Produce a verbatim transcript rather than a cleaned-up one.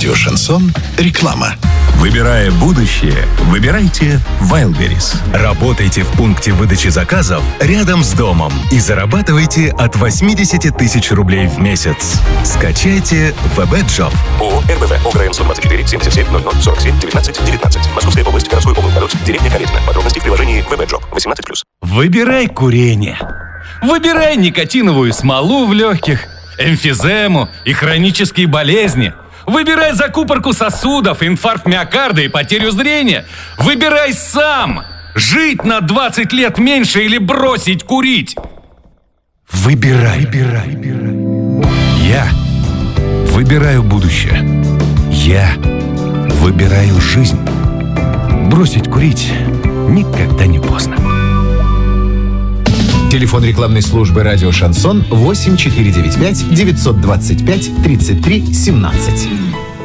Радио «Шансон». Реклама. Выбирая будущее, выбирайте Wildberries. Работайте в пункте выдачи заказов рядом с домом и зарабатывайте от восемьдесят тысяч рублей в месяц. Скачайте ВБ-джоб. ООО РБВ ОГРМ сто двадцать четыре семьдесят семь ноль ноль сорок семь девятнадцать девятнадцать. Московская область, городской округ Город, деревня Калитина. Подробности в приложении ВБ-джоб. восемнадцать плюс. Выбирай курение. Выбирай никотиновую смолу в легких, эмфизему и хронические болезни. Выбирай закупорку сосудов, инфаркт миокарда и потерю зрения. Выбирай сам. Жить на двадцать лет меньше или бросить курить. Выбирай. Выбирай. Я выбираю будущее. Я выбираю жизнь. Бросить курить никогда не поздно. Телефон рекламной службы «Радио Шансон» восемь четыре девять пять девятьсот двадцать пять тридцать три семнадцать.